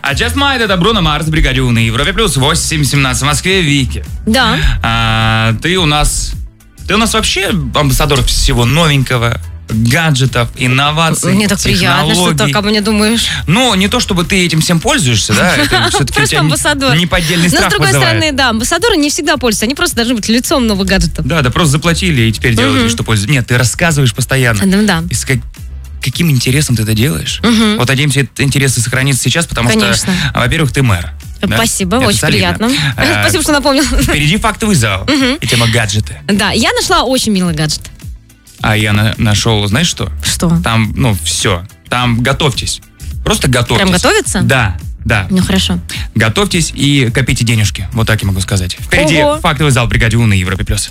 А Just Might — это Бруно Марс, Бригаде У на Европе плюс 8:17 в Москве. Вики. Да. Ты у нас вообще амбассадор всего новенького, гаджетов, инноваций, Мне так технологий. приятно, что ты так обо мне думаешь. Ну, не то, чтобы ты этим всем пользуешься, да, это все-таки у тебя неподдельный страх вызывает. Но, с другой стороны, да, амбассадоры не всегда пользуются, они просто должны быть лицом новых гаджетов. Да, просто заплатили и теперь делают, что пользуются. Нет, ты рассказываешь постоянно. Да. И с каким интересом ты это делаешь? Вот, надеемся, этот интерес и сохранится сейчас, потому что, во-первых, ты мэр. Да? Спасибо, Это очень солидно. приятно. Спасибо, что напомнил. Впереди фактовый зал и тема гаджеты. Да, я нашла очень милый гаджет. А я нашел, знаешь что? Что? Там, все. Там готовьтесь. Просто готовьтесь. Прям готовиться? Да. Ну, хорошо. Готовьтесь и копите денежки. Вот так я могу сказать. Впереди фактовый зал Бригаде У на Европе плюс.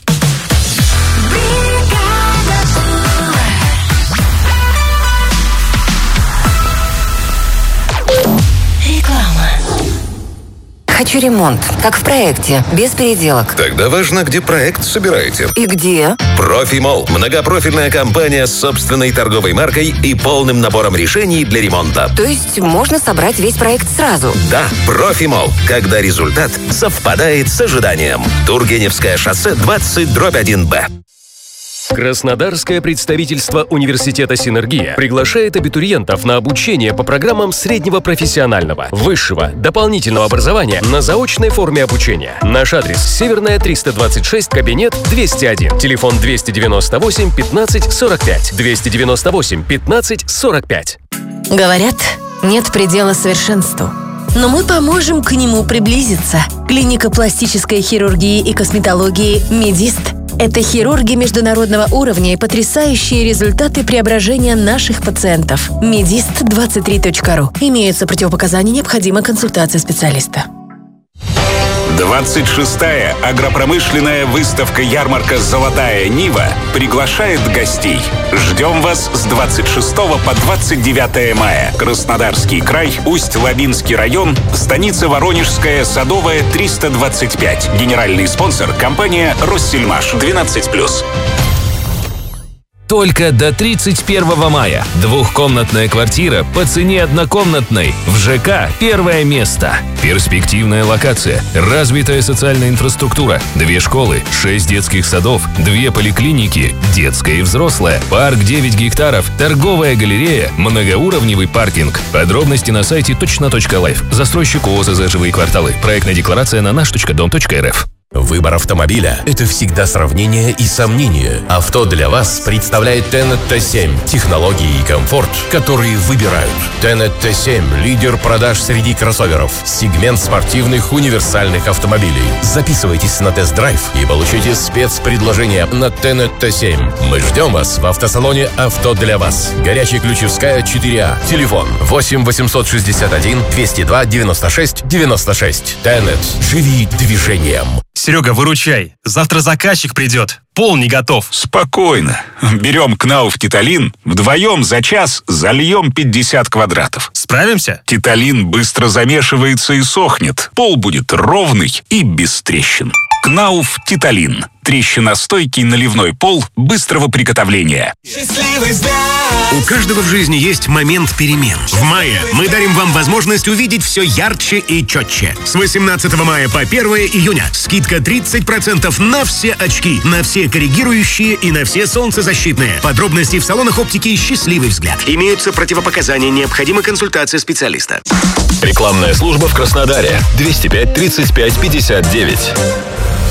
Хочу ремонт, как в проекте, без переделок. Тогда важно, где проект собираете. И где? Профимолл. Многопрофильная компания с собственной торговой маркой и полным набором решений для ремонта. То есть можно собрать весь проект сразу? Да, Профимолл. Когда результат совпадает с ожиданием. Тургеневское шоссе 20/1Б. Краснодарское представительство университета «Синергия» приглашает абитуриентов на обучение по программам среднего профессионального, высшего, дополнительного образования на заочной форме обучения. Наш адрес: Северная, 326, кабинет 201. Телефон 298 15 45. 298 15 45. Говорят, нет предела совершенству. Но мы поможем к нему приблизиться. Клиника пластической хирургии и косметологии «Медист» — это хирурги международного уровня и потрясающие результаты преображения наших пациентов. Medist23.ru. Имеются противопоказания, необходима консультация специалиста. 26-я агропромышленная выставка-ярмарка «Золотая Нива» приглашает гостей. Ждем вас с 26 по 29 мая. Краснодарский край, Усть-Лабинский район, станица Воронежская, Садовая, 325. Генеральный спонсор — компания «Россельмаш». 12+. Только до 31 мая. Двухкомнатная квартира по цене однокомнатной. В ЖК «Первое место». Перспективная локация, развитая социальная инфраструктура, 2 школы, 6 детских садов, 2 поликлиники, детская и взрослая, парк 9 гектаров, торговая галерея, многоуровневый паркинг. Подробности на сайте точно.лайф. Застройщик ООО «ЗЗ Живые кварталы». Проектная декларация на наш.дом.рф. Выбор автомобиля – это всегда сравнение и сомнение. Авто для вас представляет Tenet T7. Технологии и комфорт, которые выбирают. Tenet T7 – лидер продаж среди кроссоверов. Сегмент спортивных универсальных автомобилей. Записывайтесь на тест-драйв и получите спецпредложение на Tenet T7. Мы ждем вас в автосалоне «Авто для вас». Горячая Ключевская, 4А. Телефон 8 861 202 96 96. Tenet. Живи движением. Серега, выручай. Завтра заказчик придет. Пол не готов. Спокойно. Берем Кнауф Титалин. Вдвоем за час зальем 50 квадратов. Справимся? Титалин быстро замешивается и сохнет. Пол будет ровный и без трещин. Кнауф Титалин. Трещиностойкий наливной пол быстрого приготовления. У каждого в жизни есть момент перемен. В мае мы дарим вам возможность увидеть все ярче и четче. С 18 мая по 1 июня скидка 30% на все очки, на все коррегирующие и на все солнцезащитные. Подробности в салонах оптики «Счастливый взгляд». Имеются противопоказания, необходима консультация специалиста. Рекламная служба в Краснодаре. 205 35 59.